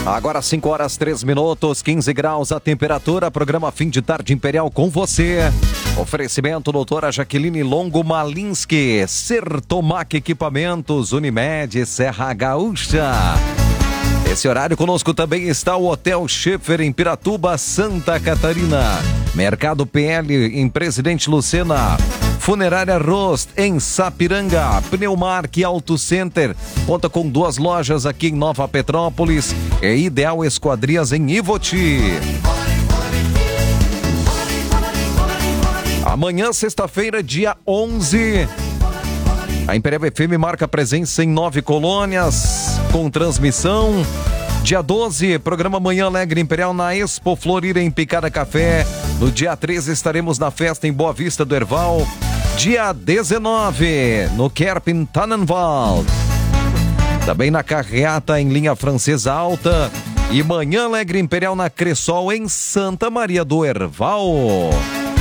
Agora 5 horas 3 minutos, 15 graus a temperatura, programa Fim de Tarde Imperial com você. Oferecimento doutora Jaqueline Longo Malinski, Sertomac Equipamentos, Unimed, Serra Gaúcha. Esse horário conosco também está o Hotel Schiffer em Piratuba, Santa Catarina. Mercado PL em Presidente Lucena. Funerária Rost em Sapiranga. Pneumark Auto Center conta com 2 lojas aqui em Nova Petrópolis. É Ideal Esquadrias em Ivoti. Amanhã, sexta-feira, dia 11, a Imperial FM marca presença em 9 colônias com transmissão. Dia 12, programa Manhã Alegre Imperial na Expo Florida em Picada Café. No dia 13 estaremos na festa em Boa Vista do Herval. Dia 19, no Kerpen Tannenwald. Também na Carreata em Linha Francesa Alta. E Manhã Alegre Imperial na Cressol em Santa Maria do Herval.